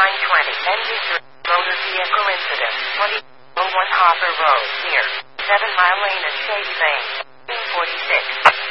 920 NV3 motor vehicle incident. 2001 Hopper Road near 7 Mile Lane and Shady Bank. 46.